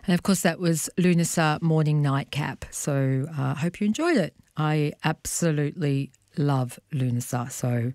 And of course, that was Lunasa Morning Nightcap. So I hope you enjoyed it. I absolutely love Lunasa. So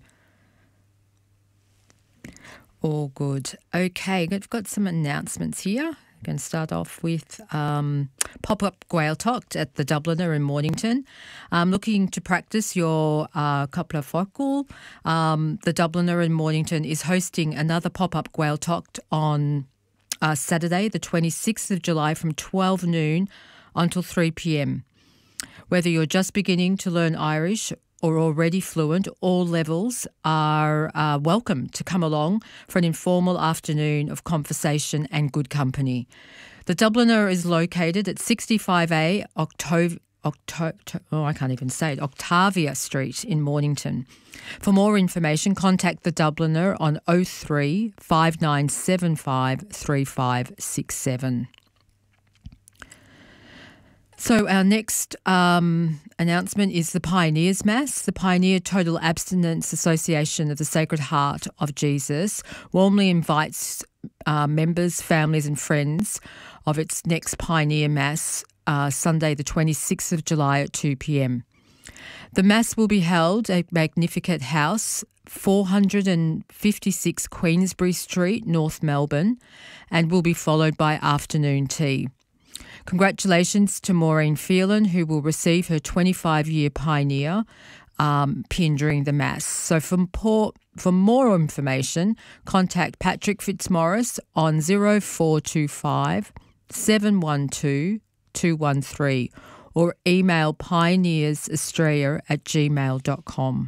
all good. Okay, I've got some announcements here. I'm going to start off with pop-up Gaeltacht at the Dubliner in Mornington. Looking to practice your couple of focal. The Dubliner in Mornington is hosting another pop-up Gaeltacht on Saturday, the 26th of July from 12 noon until 3 p.m. Whether you're just beginning to learn Irish or already fluent, all levels are welcome to come along for an informal afternoon of conversation and good company. The Dubliner is located at 65A Octavia Street in Mornington. For more information, contact the Dubliner on 03 5975 3567. So our next announcement is the Pioneers Mass. The Pioneer Total Abstinence Association of the Sacred Heart of Jesus warmly invites members, families and friends of its next Pioneer Mass, Sunday the 26th of July at 2 p.m. The Mass will be held at Magnificat House, 456 Queensbury Street, North Melbourne, and will be followed by afternoon tea. Congratulations to Maureen Phelan, who will receive her 25-year Pioneer pin during the Mass. So for more information, contact Patrick Fitzmaurice on 0425 712 213 or email pioneersaustralia@gmail.com.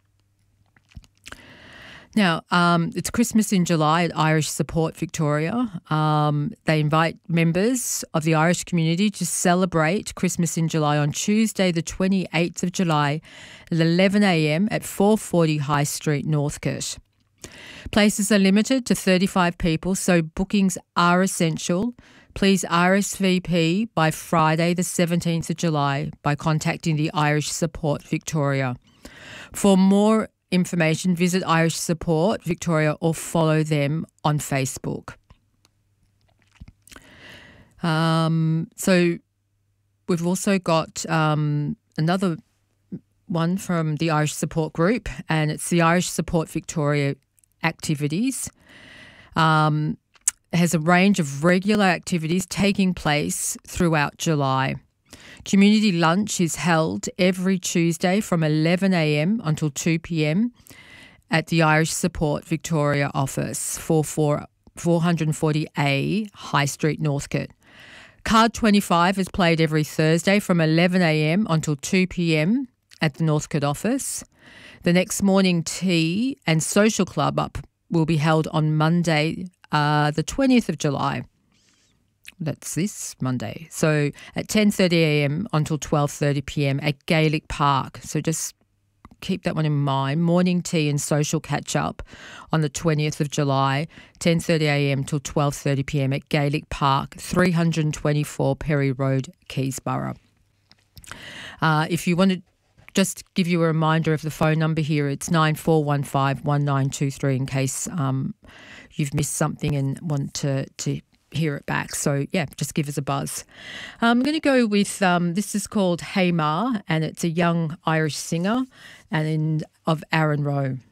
Now, it's Christmas in July at Irish Support Victoria. They invite members of the Irish community to celebrate Christmas in July on Tuesday, the 28th of July at 11 a.m. at 440 High Street, Northcote. Places are limited to 35 people, so bookings are essential. Please RSVP by Friday, the 17th of July by contacting the Irish Support Victoria. For more information, visit Irish Support Victoria or follow them on Facebook. So we've also got another one from the Irish Support Group, and it's the Irish Support Victoria activities. It has a range of regular activities taking place throughout July. Community lunch is held every Tuesday from 11 a.m. until 2 p.m. at the Irish Support Victoria office, 440A High Street, Northcote. Card 25 is played every Thursday from 11 a.m. until 2 p.m. at the Northcote office. The next morning tea and social club up will be held on Monday, the 20th of July. That's this Monday. So at 10:30 a.m. until 12:30 p.m. at Gaelic Park. So just keep that one in mind. Morning tea and social catch-up on the 20th of July, 10:30 a.m. till 12:30 p.m. at Gaelic Park, 324 Perry Road, Keysborough. If you want to just give you a reminder of the phone number here, it's 9415 1923 in case you've missed something and want to hear it back. So, yeah, just give us a buzz. I'm going to go with, this is called Hey Ma, and it's a young Irish singer of Aaron Rowe.